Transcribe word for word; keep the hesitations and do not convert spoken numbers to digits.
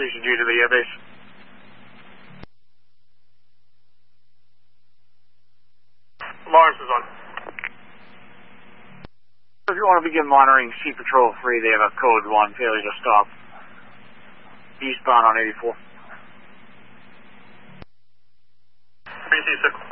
Station due to the airbase. Lawrence is on. If you want to begin monitoring Sea Patrol three, they have a code one, failure to stop. Eastbound on eighty-four. three C six.